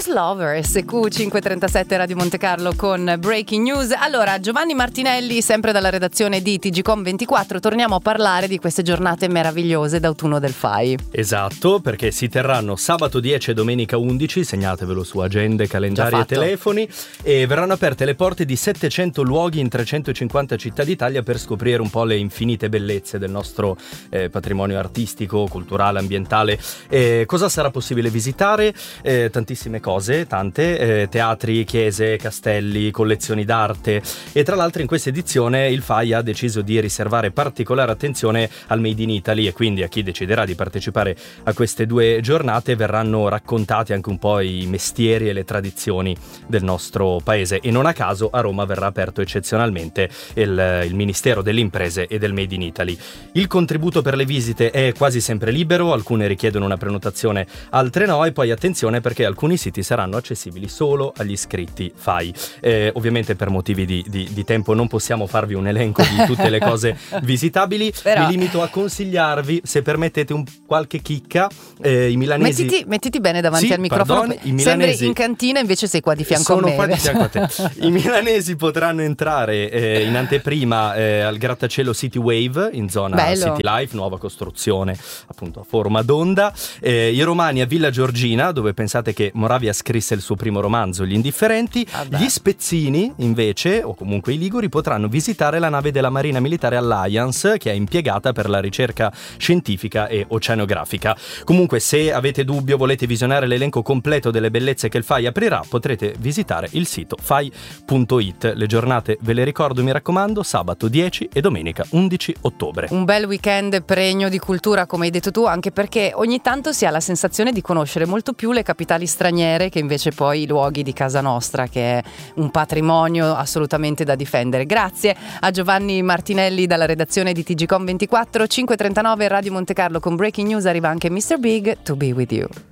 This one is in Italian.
Blues Lovers, Q537 Radio Monte Carlo con Breaking News. Allora, Giovanni Martinelli, sempre dalla redazione di TGcom24, torniamo a parlare di queste giornate meravigliose d'autunno del FAI. Esatto, perché si terranno sabato 10 e domenica 11, segnatevelo su agende, calendari e telefoni, e verranno aperte le porte di 700 luoghi in 350 città d'Italia per scoprire un po' le infinite bellezze del nostro patrimonio artistico, culturale, ambientale. Cosa sarà possibile visitare? Tantissime cose, tante, teatri, chiese, castelli, collezioni d'arte, e tra l'altro in questa edizione il FAI ha deciso di riservare particolare attenzione al Made in Italy, e quindi a chi deciderà di partecipare a queste 2 giornate verranno raccontati anche un po' i mestieri e le tradizioni del nostro paese, e non a caso a Roma verrà aperto eccezionalmente il Ministero delle Imprese e del Made in Italy. Il contributo per le visite è quasi sempre libero, alcune richiedono una prenotazione, altre no, e poi attenzione perché alcuni siti saranno accessibili solo agli iscritti FAI. Ovviamente per motivi di tempo non possiamo farvi un elenco di tutte le cose visitabili. Però mi limito a consigliarvi, se permettete, qualche chicca. I milanesi... Mettiti bene davanti al microfono. I milanesi... Sembri in cantina, invece sei qua di fianco a me. Sono qua di fianco a te. I milanesi potranno entrare in anteprima al grattacielo City Wave in zona City Life, nuova costruzione appunto a forma d'onda. I romani a Villa Giorgina, dove pensate che Moravia scrisse il suo primo romanzo, Gli Indifferenti. Gli spezzini invece, o comunque i liguri, potranno visitare la nave della Marina Militare Alliance, che è impiegata per la ricerca scientifica e oceanografica. Comunque, se avete dubbio, volete visionare l'elenco completo delle bellezze che il FAI aprirà, potrete visitare il sito fai.it. Le giornate, ve le ricordo, mi raccomando, sabato 10 e domenica 11 ottobre. Un bel weekend pregno di cultura, come hai detto tu, anche perché ogni tanto si ha la sensazione di conoscere molto più le capitali straniere che invece poi i luoghi di casa nostra, che è un patrimonio assolutamente da difendere. Grazie a Giovanni Martinelli dalla redazione di TGcom24. 5:39 Radio Monte Carlo con Breaking News, arriva anche Mr. Big, To Be With You.